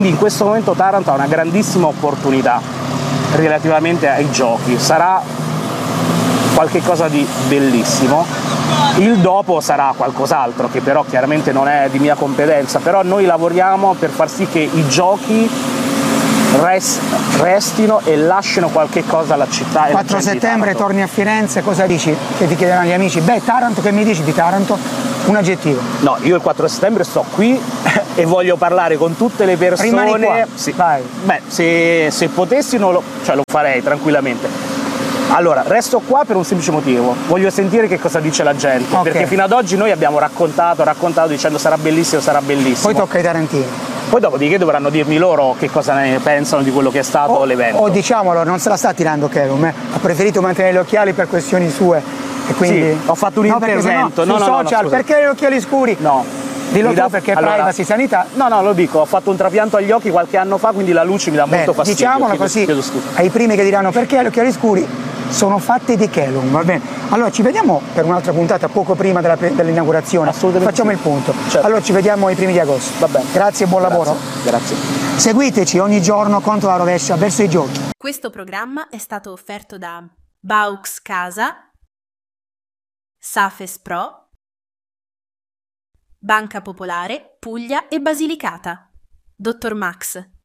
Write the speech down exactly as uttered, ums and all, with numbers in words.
In questo momento Taranto ha una grandissima opportunità relativamente ai giochi, sarà qualcosa di bellissimo, il dopo sarà qualcos'altro che però chiaramente non è di mia competenza, però noi lavoriamo per far sì che i giochi res- restino e lasciano qualche cosa alla città. E quattro settembre torni a Firenze, cosa dici? Che ti chiederanno gli amici? Beh, Taranto, che mi dici di Taranto? Un aggettivo. No, io il quattro settembre sto qui e voglio parlare con tutte le persone. Rimani qua. Sì. Vai. Beh, se, se potessi non lo, cioè lo farei tranquillamente. Allora, resto qua per un semplice motivo, voglio sentire che cosa dice la gente, Okay. perché fino ad oggi noi abbiamo raccontato, raccontato dicendo sarà bellissimo, sarà bellissimo. Poi tocca ai tarantini. Poi dopodiché dovranno dirmi loro che cosa ne pensano di quello che è stato O, l'evento. o diciamolo, non se la sta tirando Kelum, eh. Ha preferito mantenere gli occhiali per questioni sue. E quindi... Sì, ho fatto un no, perché intervento. sennò, No, sui no, no, social, no, perché gli occhiali scuri? No. Dillo Mi tu dà- perché allora- privacy, sanità. No, no, lo dico, ho fatto un trapianto agli occhi qualche anno fa, quindi la luce mi dà Bene, molto fastidio. diciamolo chiedo- così chiedo scusa. ai primi che diranno perché gli occhiali scuri sono fatti di Kelum, va bene? Allora ci vediamo per un'altra puntata poco prima della pre- dell'inaugurazione. Assolutamente Facciamo sì. il punto. Certo. Allora ci vediamo ai primi di agosto. Va bene. Grazie e buon Grazie. lavoro. Grazie. Seguiteci ogni giorno contro la rovescia verso i giochi. Questo programma è stato offerto da Baux Casa, Safes Pro, Banca Popolare, Puglia e Basilicata. Dottor Max,